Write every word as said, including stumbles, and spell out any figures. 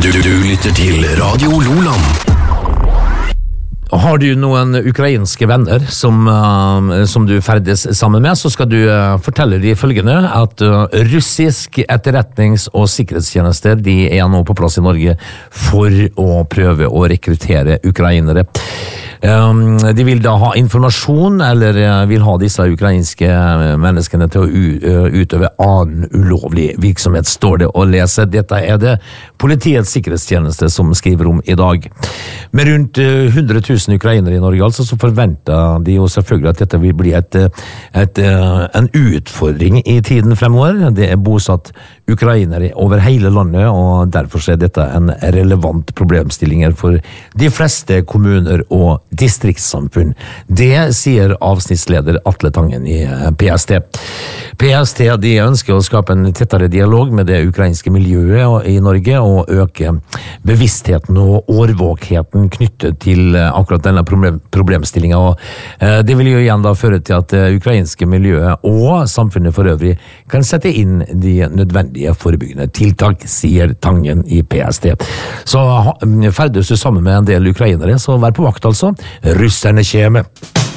Du, du lytter til Radio Loland. Har du noen ukrainske venner som, uh, som du ferdes sammen med, så skal du uh, fortelle de følgende at uh, russisk etterretnings- og sikkerhetstjenester de er nå på plass i Norge for å prøve å rekruttere ukrainere. Um, de vil da ha informasjon, eller uh, vil ha disse ukrainske menneskene til å u- uh, utøve annen ulovlig virksomhet, står det å lese. Dette er det Politiets sikkerhetstjeneste som skriver om i dag. Med rundt uh, hundre tusen ukrainere i Norge, altså, så forventer de jo selvfølgelig at dette vil bli et, et, en utfordring i tiden fremover. Det er bosatt ukrainere over hele landet, og derfor er dette en relevant problemstilling for de fleste kommuner og distriktssamfunn. Det sier avsnittsleder Atle Tangen i P S T. P S T de ønsker å skape en tettere dialog med det ukrainske miljøet i Norge, og øke bevisstheten og årvåkheten knyttet til akkurat denne problemstillingen. Og det vil jo igjen da føre til at det ukrainske miljøet og samfunnet for øvrig kan sette inn de nødvendige forebyggende tiltak, sier Tangen i P S T. Så ferdes du sammen med en del ukrainere, så vær på vakt altså. Russerne kommer.